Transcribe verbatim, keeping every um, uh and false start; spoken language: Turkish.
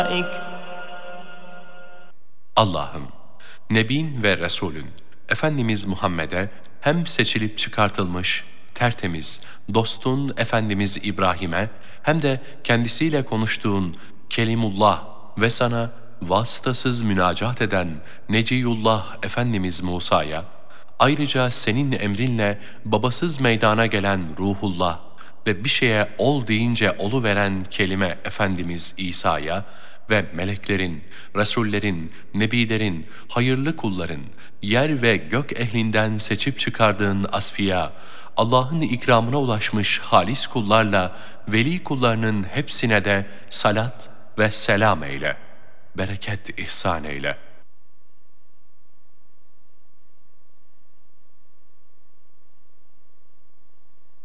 Allah'ım, Nebin ve Resulün, Efendimiz Muhammed'e hem seçilip çıkartılmış, tertemiz, dostun Efendimiz İbrahim'e hem de kendisiyle konuştuğun Kelimullah ve sana vasıtasız münacat eden Neciyullah Efendimiz Musa'ya, ayrıca senin emrinle babasız meydana gelen Ruhullah ve bir şeye ol deyince oluveren kelime Efendimiz İsa'ya ve meleklerin, Resullerin, Nebilerin, hayırlı kulların, yer ve gök ehlinden seçip çıkardığın asfiya, Allah'ın ikramına ulaşmış halis kullarla veli kullarının hepsine de salat ve selam eyle, bereket ihsan eyle.